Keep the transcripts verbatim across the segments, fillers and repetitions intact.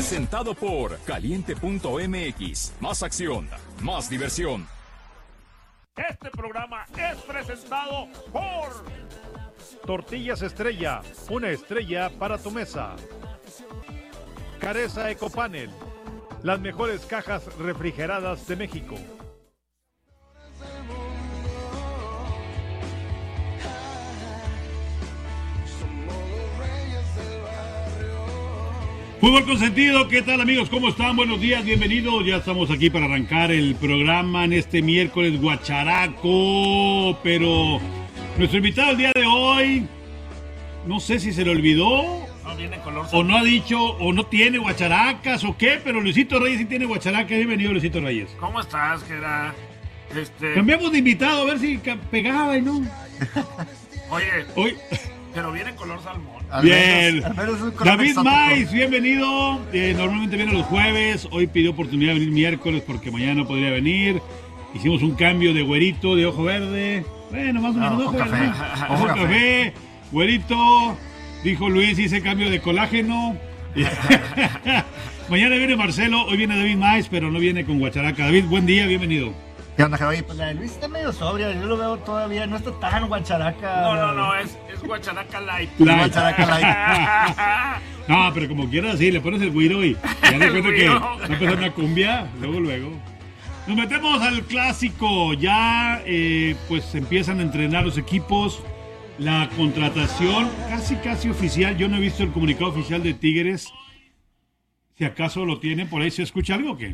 Presentado por Caliente punto M X. Más acción, más diversión. Este programa es presentado por Tortillas Estrella, una estrella para tu mesa. Careza Ecopanel, las mejores cajas refrigeradas de México. Fútbol Consentido, ¿qué tal amigos? ¿Cómo están? Buenos días, bienvenidos. Ya estamos aquí para arrancar el programa en este miércoles guacharaco, pero nuestro invitado el día de hoy, no sé si se le olvidó, no viene color o no ha dicho, o no tiene guacharacas, o qué, pero Luisito Reyes sí tiene guacharacas. Bienvenido, Luisito Reyes. ¿Cómo estás, Gera? Este... Cambiamos de invitado, a ver si pegaba y no. Oye, hoy... pero viene color salmón. Al Bien, menos, David Mais, bienvenido. Eh, normalmente viene los jueves, hoy pidió oportunidad de venir miércoles porque mañana no podría venir. Hicimos un cambio de güerito de ojo verde. Bueno, más o menos, no, ojo café. verde. Ojo, ojo café. café, güerito. Dijo Luis, hice cambio de colágeno. Mañana viene Marcelo, hoy viene David Mais, pero no viene con guacharaca. David, buen día, bienvenido. ¿Qué onda, Javi? Pues la de Luis está medio sobria, yo lo veo todavía, no está tan guacharaca. No, no, no, es, es guacharaca light. light. Guacharaca light. No, pero como quieras, sí, le pones el güiro y ya le cuento que va a empezar una cumbia, luego, luego. Nos metemos al clásico, ya eh, pues empiezan a entrenar los equipos, la contratación casi, casi oficial, yo no he visto el comunicado oficial de Tigres, si acaso lo tienen, por ahí se escucha algo o qué.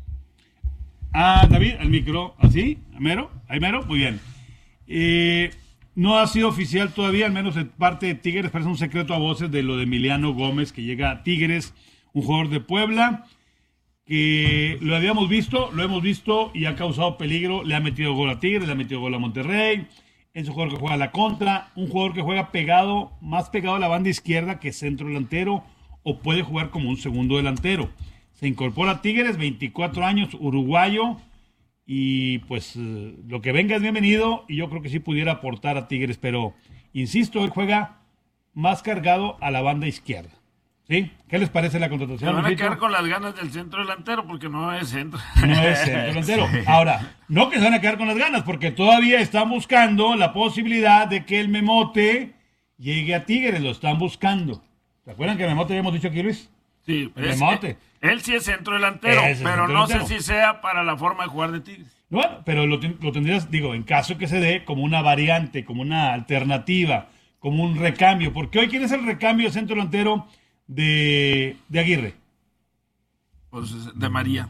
Ah, David, al micro, ¿así? ¿A mero? ¿Ahí mero? Muy bien. Eh, no ha sido oficial todavía, al menos de parte de Tigres, parece un secreto a voces de lo de Emiliano Gómez, que llega a Tigres, un jugador de Puebla, que lo habíamos visto, lo hemos visto y ha causado peligro, le ha metido gol a Tigres, le ha metido gol a Monterrey, es un jugador que juega a la contra, un jugador que juega pegado, más pegado a la banda izquierda que centro delantero, o puede jugar como un segundo delantero. Se incorpora a Tigres, veinticuatro años, uruguayo, y pues eh, lo que venga es bienvenido, y yo creo que sí pudiera aportar a Tigres, pero insisto, él juega más cargado a la banda izquierda. ¿Sí? ¿Qué les parece la contratación? Se van a Luisito? quedar con las ganas del centro delantero porque no es centro. No es centro delantero. Sí. Ahora, no que se van a quedar con las ganas, porque todavía están buscando la posibilidad de que el Memote llegue a Tigres, lo están buscando. ¿Se acuerdan que Memote habíamos dicho aquí, Luis? Sí, el es, Memote. Él sí es centro delantero, es pero centro no delantero. sé si sea para la forma de jugar de Tigres. Bueno, pero lo, lo tendrías, digo, en caso que se dé como una variante, como una alternativa, como un recambio. Porque hoy, ¿quién es el recambio centro delantero de, de Aguirre? Pues de María.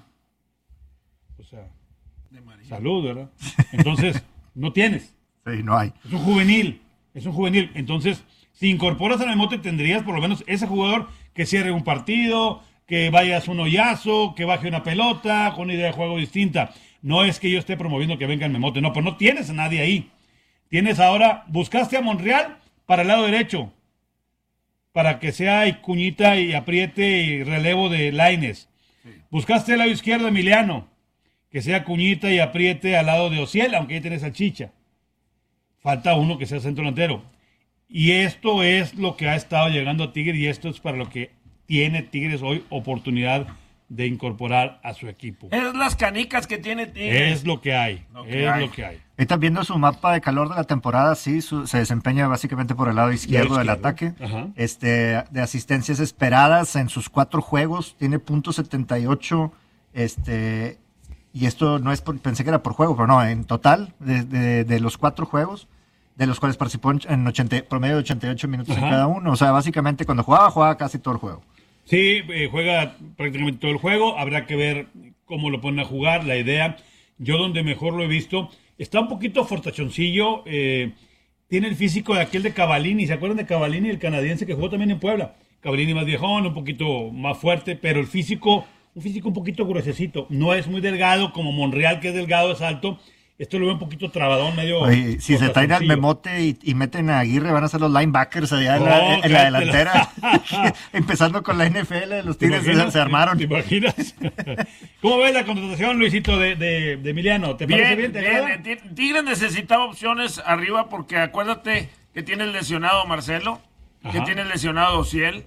O sea, de María. Salud, ¿verdad? Entonces, no tienes. Sí, no hay. Es un juvenil, es un juvenil. Entonces, si incorporas a Memote, tendrías por lo menos ese jugador que cierre un partido, que vayas un hoyazo, que baje una pelota, con una idea de juego distinta. No es que yo esté promoviendo que venga el Memote, no, pero no tienes a nadie ahí. Tienes ahora, buscaste a Monreal para el lado derecho, para que sea y cuñita y apriete y relevo de Lainez. Sí. Buscaste el lado izquierdo a Emiliano, que sea cuñita y apriete al lado de Ociel, aunque ahí tenés al Chicha. Falta uno que sea centro delantero. Y esto es lo que ha estado llegando a Tigres y esto es para lo que tiene Tigres hoy oportunidad de incorporar a su equipo. Es las canicas que tiene Tigres. Es lo que hay, lo que es hay. lo que hay. Están viendo su mapa de calor de la temporada, sí, su, se desempeña básicamente por el lado izquierdo, del ataque. Ajá. Este, de asistencias esperadas en sus cuatro juegos, tiene punto setenta y ocho, este, y esto no es por, pensé que era por juego, pero no, en total, de, de, de los cuatro juegos, de los cuales participó en ochenta, promedio de ochenta y ocho minutos Ajá. en cada uno. O sea, básicamente cuando jugaba, jugaba casi todo el juego. Sí, eh, juega prácticamente todo el juego. Habrá que ver cómo lo ponen a jugar, la idea. Yo donde mejor lo he visto, está un poquito fortachoncillo. Eh, tiene el físico de aquel de Cavallini. ¿Se acuerdan de Cavallini, el canadiense que jugó también en Puebla? Cavallini más viejón, un poquito más fuerte, pero el físico, un físico un poquito gruesecito. No es muy delgado como Monreal, que es delgado, es alto. Esto lo veo un poquito trabadón, medio... Oye, si se traen al Memote y, y meten a Aguirre, van a ser los linebackers allá en, oh, la, en la delantera. Empezando con la N F L, los Tigres se, se armaron. ¿Te imaginas? ¿Cómo ves la contratación, Luisito, de, de, de Emiliano? ¿Te parece bien? Bien, bien. Tigres necesitaba opciones arriba porque acuérdate que tiene el lesionado Marcelo, Ajá. que tiene el lesionado Ociel,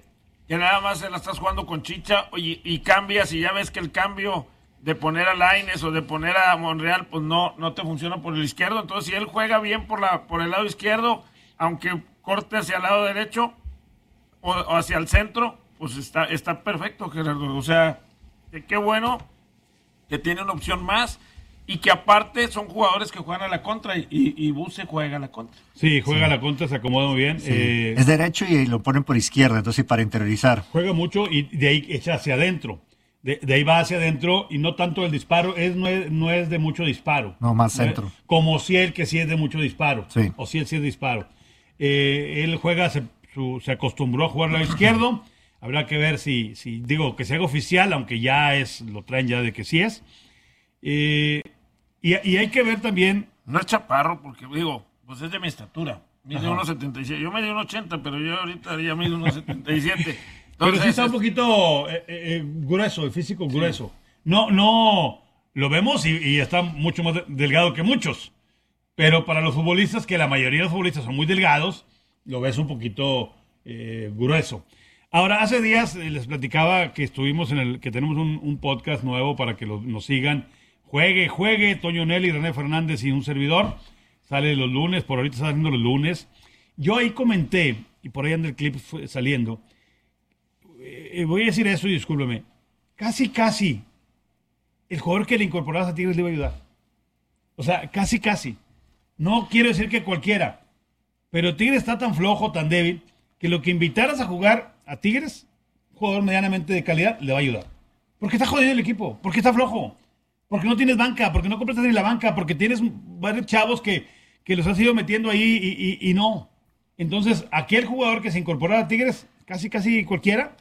que nada más se la estás jugando con Chicha y, y cambias y ya ves que el cambio de poner a Lainez o de poner a Monreal, pues no, no te funciona por el izquierdo. Entonces, si él juega bien por, la, por el lado izquierdo, aunque corte hacia el lado derecho o, o hacia el centro, pues está, está perfecto, Gerardo. O sea, que qué bueno que tiene una opción más y que aparte son jugadores que juegan a la contra y, y, y Buse juega a la contra. Sí, juega sí. a la contra, se acomoda muy bien. Sí. Eh, es derecho y lo ponen por izquierda, entonces para interiorizar. Juega mucho y de ahí echa hacia adentro. De, de ahí va hacia adentro y no tanto el disparo, es, no, es, no es de mucho disparo. No, más centro. ¿Eh? Como si él que sí es de mucho disparo. Sí. O si él sí es disparo. Eh, él juega, se, su, se acostumbró a jugar al lado izquierdo. Habrá que ver si, si, digo, que se haga oficial, aunque ya es, lo traen ya de que sí es. Eh, y, y hay que ver también. No es chaparro, porque digo, pues es de mi estatura. Mide uno setenta y siete. Yo medí uno ochenta, pero yo ahorita ya mido uno setenta y siete. Pero sí está un poquito eh, eh, grueso, el físico grueso. Sí. No, no, lo vemos y, y está mucho más delgado que muchos. Pero para los futbolistas, que la mayoría de los futbolistas son muy delgados, lo ves un poquito eh, grueso. Ahora, hace días eh, les platicaba que estuvimos en el, que tenemos un, un podcast nuevo para que lo, nos sigan. Juegue, juegue, Toño Nelly, René Fernández y un servidor. Sale los lunes, por ahorita está saliendo los lunes. Yo ahí comenté, y por ahí anda el clip fue saliendo, eh, voy a decir eso y discúlpeme, casi, casi, el jugador que le incorporas a Tigres le iba a ayudar. O sea, casi, casi. No quiero decir que cualquiera, pero Tigres está tan flojo, tan débil, que lo que invitaras a jugar a Tigres, un jugador medianamente de calidad, le va a ayudar. Porque está jodido el equipo, porque está flojo, porque no tienes banca, porque no compraste ni la banca, porque tienes varios chavos que, que los has ido metiendo ahí y, y, y no. Entonces, aquel jugador que se incorporara a Tigres, casi, casi cualquiera,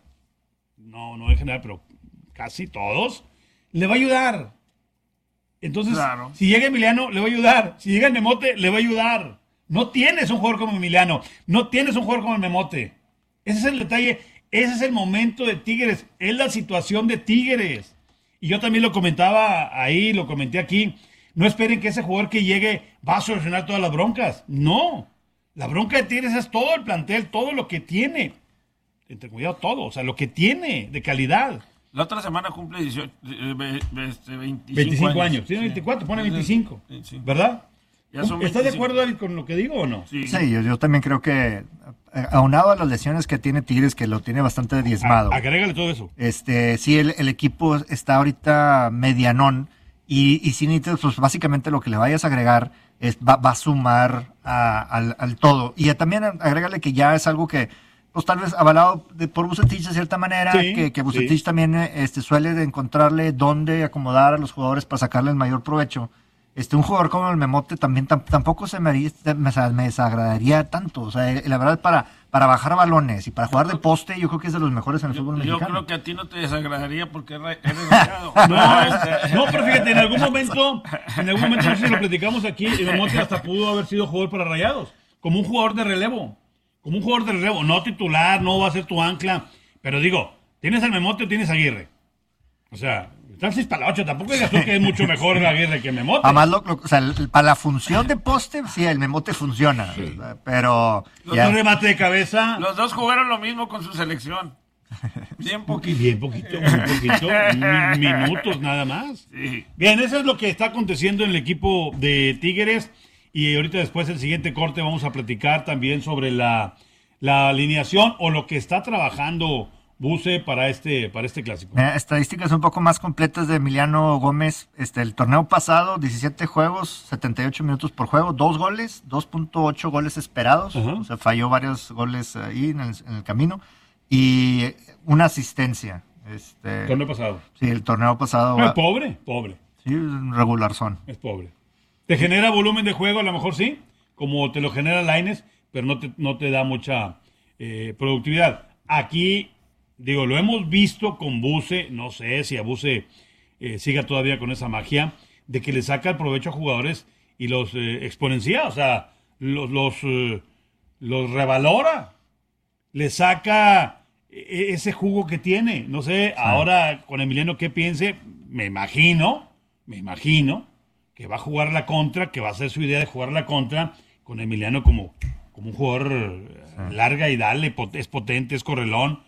no, no en general, pero casi todos, le va a ayudar. Entonces, claro. Si llega Emiliano, le va a ayudar. Si llega el Memote, le va a ayudar. No tienes un jugador como Emiliano, no tienes un jugador como el Memote. Ese es el detalle, ese es el momento de Tigres, es la situación de Tigres. Y yo también lo comentaba ahí, lo comenté aquí, no esperen que ese jugador que llegue va a solucionar todas las broncas. No, la bronca de Tigres es todo el plantel, todo lo que tiene. Entre cuidado, todo, o sea, lo que tiene de calidad. La otra semana cumple dieciocho, eh, este, veinticinco, veinticinco años. años. Tiene sí. veinticuatro, pone veinticinco, sí, sí. ¿verdad? Ya son ¿Estás veinticinco. de acuerdo, David, con lo que digo o no? Sí, sí yo, yo también creo que, aunado a las lesiones que tiene Tigres, que lo tiene bastante diezmado. A, agrégale todo eso. Este, sí, el, el equipo está ahorita medianón y, y sin pues básicamente lo que le vayas a agregar es, va, va a sumar a, al, al todo. Y también agrégale que ya es algo que pues tal vez avalado de, por Vucetich de cierta manera, sí, que, que Vucetich sí. también este, suele de encontrarle dónde acomodar a los jugadores para sacarle el mayor provecho. Este, un jugador como el Memote también tam, tampoco se me, me, me desagradaría tanto. O sea, la verdad, para, para bajar balones y para jugar de poste, yo creo que es de los mejores en el yo, fútbol yo mexicano. Yo creo que a ti no te desagradaría porque eres rayado. no, este, no, pero fíjate, en algún momento, en algún momento, no sé si lo platicamos aquí, el Memote hasta pudo haber sido jugador para Rayados, como un jugador de relevo. Como un jugador de relevo, no titular, no va a ser tu ancla. Pero digo, ¿tienes al Memote o tienes a Aguirre? O sea, están seis para la ocho. Tampoco digas tú que es mucho mejor el Aguirre que el Memote. Además, lo, lo, o sea, el, para la función de poste, sí, el Memote funciona. Sí. Pero. Los dos remate de cabeza. Los dos jugaron lo mismo con su selección. Bien poquito. Bien poquito, muy poquito. Minutos nada más. Sí. Bien, eso es lo que está aconteciendo en el equipo de Tigres. Y ahorita después del siguiente corte vamos a platicar también sobre la, la alineación o lo que está trabajando Buse para este, para este clásico. Mira, estadísticas un poco más completas de Emiliano Gómez. Este, el torneo pasado, diecisiete juegos, setenta y ocho minutos por juego, dos goles, dos punto ocho goles esperados. Uh-huh. O sea, falló varios goles ahí en el, en el camino. Y una asistencia. Este, el torneo pasado. Sí, el torneo pasado. No, va, pobre, pobre. Sí, regular son. Es pobre. ¿Te genera volumen de juego? A lo mejor sí, como te lo genera Lainez, pero no te, no te da mucha eh, productividad. Aquí, digo, lo hemos visto con Buse, no sé si a Buse eh, siga todavía con esa magia, de que le saca el provecho a jugadores y los eh, exponencia, o sea, los, los, eh, los revalora, le saca eh, ese jugo que tiene. No sé, sí. Ahora con Emiliano, ¿qué piense? Me imagino, me imagino, que va a jugar la contra, que va a ser su idea de jugar la contra, con Emiliano como, como un jugador sí. larga y dale, es potente, es correlón.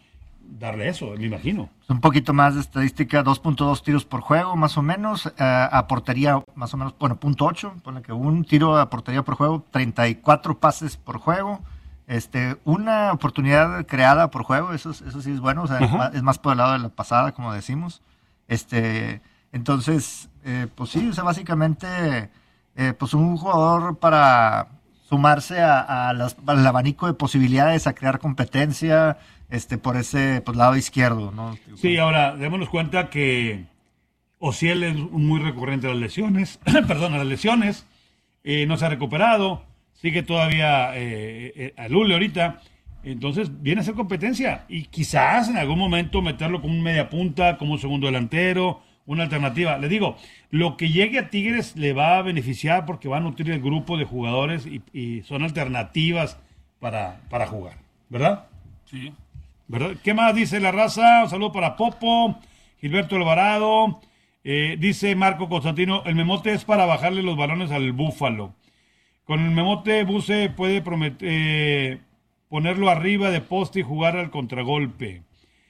darle eso, me imagino. Un poquito más de estadística, dos punto dos tiros por juego, más o menos, eh, a portería, más o menos, bueno, punto ocho, ponle que un tiro a portería por juego, treinta y cuatro pases por juego, este, una oportunidad creada por juego, eso, eso sí es bueno, o sea, es más, es más por el lado de la pasada, como decimos. Este, entonces, eh, pues sí, o sea, básicamente, eh, pues un jugador para sumarse a, a las, al abanico de posibilidades, a crear competencia, este, por ese pues, lado izquierdo, ¿no? Sí, ahora, démonos cuenta que Ociel es muy recurrente a las lesiones, perdón, a las lesiones, eh, no se ha recuperado, sigue todavía eh, eh, a Lule ahorita, entonces viene a ser competencia y quizás en algún momento meterlo como un media punta, como un segundo delantero, una alternativa. Le digo, lo que llegue a Tigres le va a beneficiar porque va a nutrir el grupo de jugadores y, y son alternativas para, para jugar, ¿verdad? Sí. ¿Verdad? ¿Qué más dice la raza? Un saludo para Popo, Gilberto Alvarado, eh, dice Marco Constantino, el memote es para bajarle los balones al Búfalo. Con el memote Buse puede prometer, eh, ponerlo arriba de poste y jugar al contragolpe.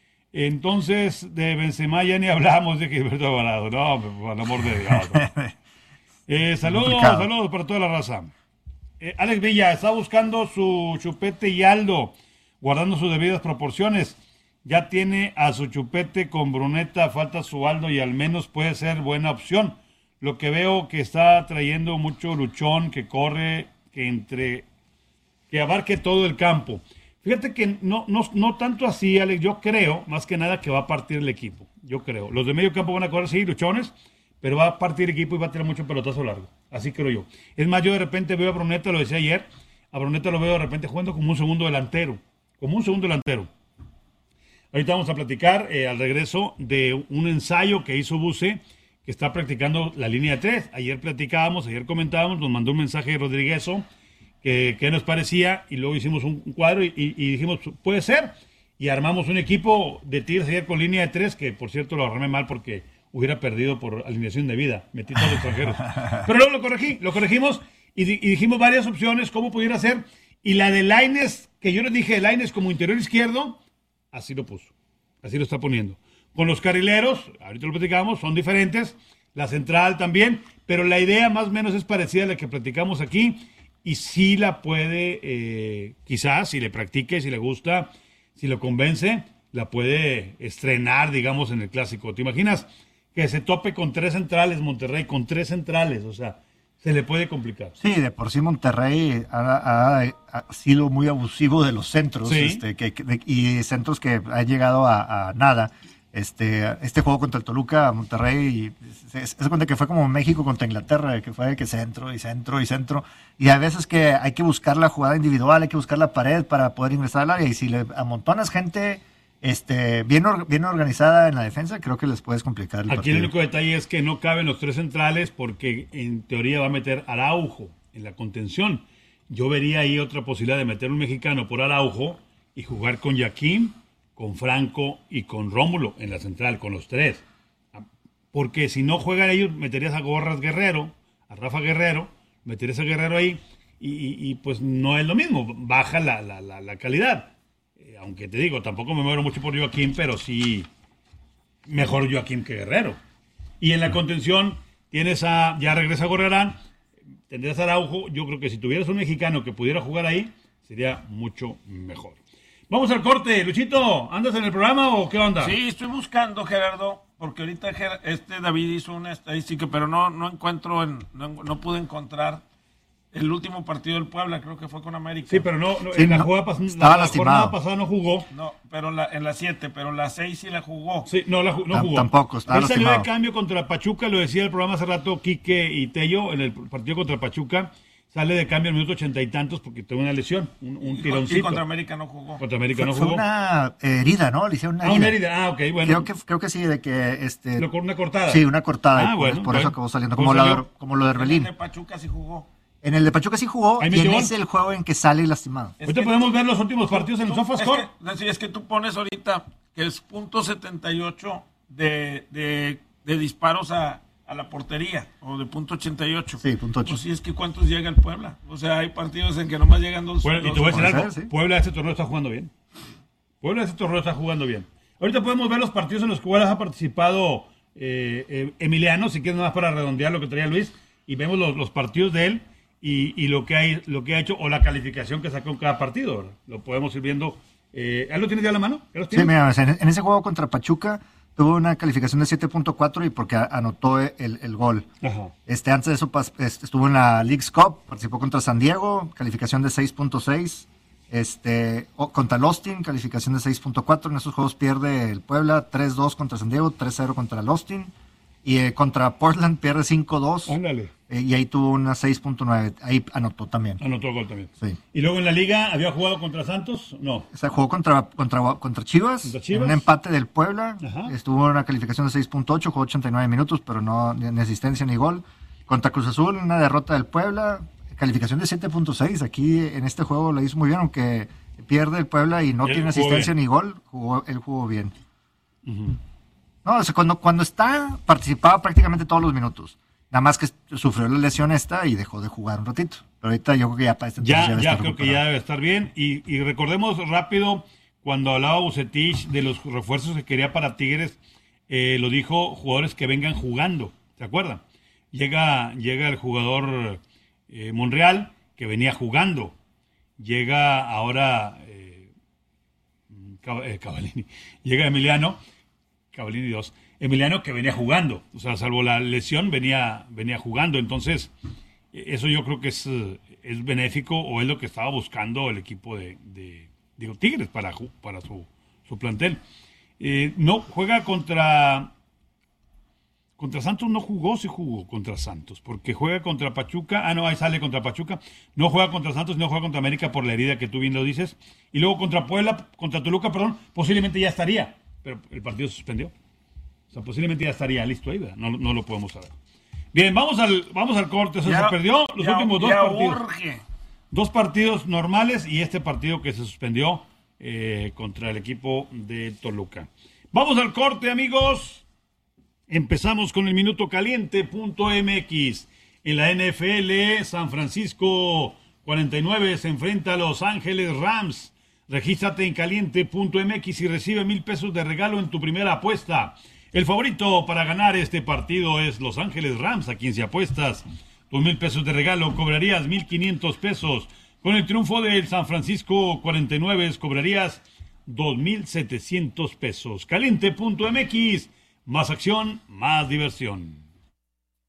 Entonces, de Benzema ya ni hablamos de Gilberto Alvarado. No, por el amor de Dios. eh, saludos, saludos para toda la raza. Eh, Alex Villa está buscando su chupete y Aldo, guardando sus debidas proporciones. Ya tiene a su chupete con Bruneta, falta su Aldo y al menos puede ser buena opción. Lo que veo que está trayendo mucho luchón, que corre, que entre, que abarque todo el campo. Fíjate que no, no, no tanto así, Alex, yo creo, más que nada, que va a partir el equipo. Yo creo. Los de medio campo van a correr, sí, luchones, pero va a partir el equipo y va a tener mucho pelotazo largo. Así creo yo. Es más, yo de repente veo a Bruneta, lo decía ayer, a Bruneta lo veo de repente jugando como un segundo delantero. Como un segundo delantero. Ahorita vamos a platicar eh, al regreso de un ensayo que hizo Buse, que está practicando la línea de tres. Ayer platicábamos, ayer comentábamos, nos mandó un mensaje de Rodríguezo, que, que nos parecía, y luego hicimos un cuadro y, y, y dijimos, puede ser, y armamos un equipo de Tigres ayer con línea de tres, que por cierto lo armé mal porque hubiera perdido por alineación de vida, metí todos los extranjeros. Pero luego lo corregí, lo corregimos y, y dijimos varias opciones, cómo pudiera ser, y la de Lainez, que yo les dije de Lainez como interior izquierdo, así lo puso, así lo está poniendo. Con los carrileros, ahorita lo platicamos, son diferentes, la central también, pero la idea más o menos es parecida a la que platicamos aquí, y sí la puede, eh, quizás, si le practique, si le gusta, si lo convence, la puede estrenar, digamos, en el Clásico. ¿Te imaginas que se tope con tres centrales Monterrey, con tres centrales? O sea, se le puede complicar. Sí, de por sí Monterrey ha, ha, ha sido muy abusivo de los centros, sí. este, que, que, de, y centros que han llegado a, a nada. Este, este juego contra el Toluca, Monterrey, se, se cuenta que fue como México contra Inglaterra, que fue que centro y centro y centro, y a veces que hay que buscar la jugada individual, hay que buscar la pared para poder ingresar al área, y si le amontonas gente este, bien, or, bien organizada en la defensa, creo que les puedes complicar el Aquí partido. El único detalle es que no caben los tres centrales porque en teoría va a meter Araujo en la contención. Yo vería ahí otra posibilidad de meter un mexicano por Araujo y jugar con Joaquín, con Franco y con Rómulo en la central, con los tres. Porque si no juegan ellos, meterías a Gorras Guerrero, a Rafa Guerrero, meterías a Guerrero ahí, y, y, y pues no es lo mismo, baja la, la, la, la calidad. Eh, aunque te digo, tampoco me muero mucho por Joaquín, pero sí mejor Joaquín que Guerrero. Y en la contención tienes a, ya regresa Gorrerán, tendrías a Araujo. Yo creo que si tuvieras un mexicano que pudiera jugar ahí, sería mucho mejor. Vamos al corte, Luchito, ¿andas en el programa o qué onda? Sí, estoy buscando, Gerardo, porque ahorita este David hizo una estadística, pero no, no encuentro, en, no, no pude encontrar el último partido del Puebla, creo que fue con América. Sí, pero no, no sí, en la, no, jugada pas- estaba la jornada lastimado. pasada no jugó. No, pero la, en la siete, pero la seis sí la jugó. Sí, no, la, no Ah, jugó. tampoco, estaba Él salió lastimado. de cambio contra Pachuca, lo decía el programa hace rato, Quique y Tello, en el partido contra Pachuca, sale de cambio al minuto ochenta y tantos porque tuvo una lesión, un, un Y, tironcito. y contra América no jugó. Contra América Fue, no fue jugó. una herida, ¿no? Le hicieron una Ah, herida. una herida. Ah, ok, bueno. Creo que, creo que sí, de que... Este, Lo- una cortada. Sí, una cortada. Ah, y por, bueno, por bueno. eso acabó saliendo. ¿Cómo Como, la, salió? de- como lo de En el Herbelín. de Pachuca sí jugó. En el de Pachuca sí jugó, Ahí y metió en gol. ese el juego en que sale lastimado. Es Ahorita que podemos tú- ver los últimos partidos en el tú- SofaScore. Es que, sí, es que tú pones ahorita que es punto setenta y ocho de, de, de disparos a, a la portería, o de punto ochenta y ocho. Sí, punto ocho. Pues sí, es que ¿cuántos llega el Puebla? O sea, hay partidos en que nomás llegan dos. Bueno, y dos te voy a decir puede algo. ser, sí. Puebla este torneo está jugando bien. Puebla ese torneo está jugando bien. Ahorita podemos ver los partidos en los cuales ha participado eh, eh, Emiliano, si quieres nada más para redondear lo que traía Luis, y vemos los, los partidos de él y, y lo, que hay, lo que ha hecho o la calificación que sacó en cada partido, ¿verdad? Lo podemos ir viendo. Eh, ¿Él lo tiene ya a la mano? Sí, mira, en, en ese juego contra Pachuca tuvo una calificación de siete punto cuatro y porque anotó el, el gol. Ajá. Este, antes de eso estuvo en la Leagues Cup, participó contra San Diego, calificación de seis punto seis. Este, contra el Austin, calificación de seis punto cuatro. En esos juegos pierde el Puebla tres dos contra San Diego, tres cero contra el Austin. Y eh, contra Portland pierde cinco dos. Ándale. Eh, y ahí tuvo una seis punto nueve. Ahí anotó también. Anotó gol también. Sí. ¿Y luego en la liga había jugado contra Santos? No. O sea, jugó contra, contra, contra Chivas, ¿Contra Chivas? En un empate del Puebla. Ajá. Estuvo en una calificación de seis punto ocho, jugó ochenta y nueve minutos, pero no ni, ni asistencia ni gol. Contra Cruz Azul, una derrota del Puebla, calificación de siete punto seis. Aquí en este juego lo hizo muy bien, aunque pierde el Puebla y no Él tiene jugó asistencia bien. ni gol, jugó, él jugó bien. Uh-huh. No, o sea, cuando, cuando está, participaba prácticamente todos los minutos. Nada más que sufrió la lesión esta y dejó de jugar un ratito. Pero ahorita yo creo que ya para este Ya, debe ya estar creo que ya debe estar bien. Y, y recordemos rápido, cuando hablaba Bucetich de los refuerzos que quería para Tigres, eh, lo dijo, jugadores que vengan jugando, ¿se acuerdan? Llega, llega el jugador eh, Monreal, que venía jugando. Llega ahora eh, eh, Cavallini. Llega Emiliano, Cavallini dos. Emiliano que venía jugando, o sea, salvo la lesión, venía, venía jugando. Entonces, eso yo creo que es, es benéfico o es lo que estaba buscando el equipo de, de digo, Tigres para, para su, su plantel. Eh, no, juega contra... Contra Santos no jugó, sí jugó contra Santos, porque juega contra Pachuca, ah no, ahí sale contra Pachuca, no juega contra Santos, no juega contra América por la herida que tú bien lo dices, y luego contra Puebla, contra Toluca, perdón, posiblemente ya estaría, pero el partido se suspendió. O sea, posiblemente ya estaría listo ahí, ¿verdad? No, no lo podemos saber. Bien, vamos al, vamos al corte, se, Ya, se perdió los ya, últimos dos ya partidos. urge. Dos partidos normales y este partido que se suspendió eh, contra el equipo de Toluca. Vamos al corte, amigos. Empezamos con el minuto caliente punto m x. En la N F L, San Francisco cuarenta y nueve se enfrenta a Los Ángeles Rams. Regístrate en caliente punto m x y recibe mil pesos de regalo en tu primera apuesta. El favorito para ganar este partido es Los Ángeles Rams, a quien si apuestas tus mil pesos de regalo cobrarías mil quinientos pesos. Con el triunfo del San Francisco cuarenta y nueve cobrarías dos mil setecientos pesos. caliente punto m x. Más acción, más diversión.